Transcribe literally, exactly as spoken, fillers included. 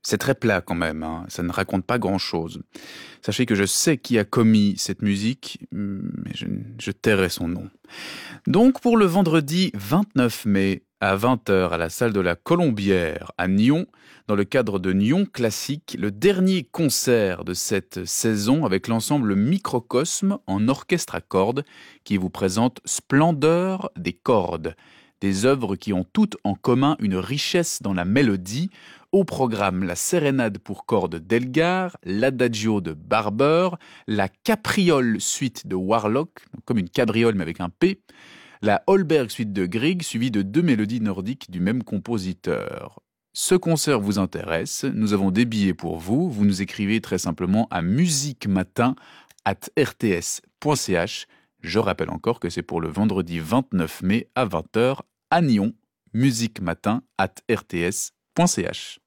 C'est très plat quand même, hein, ça ne raconte pas grand-chose. Sachez que je sais qui a commis cette musique, mais je, je tairai son nom. Donc pour le vendredi vingt-neuf mai à vingt heures à la salle de la Colombière à Nyon, dans le cadre de Nyon Classique, le dernier concert de cette saison avec l'ensemble Microcosme en orchestre à cordes qui vous présente Splendeur des cordes. Des œuvres qui ont toutes en commun une richesse dans la mélodie. Au programme, la sérénade pour cordes d'Elgar, l'adagio de Barber, la capriole suite de Warlock, comme une cabriole mais avec un P, la Holberg suite de Grieg, suivie de deux mélodies nordiques du même compositeur. Ce concert vous intéresse, nous avons des billets pour vous, vous nous écrivez très simplement à musiquematin arobase r t s point c h. Je rappelle encore que c'est pour le vendredi vingt-neuf mai à vingt heures à Nyon, musiquematin arobase r t s point c h.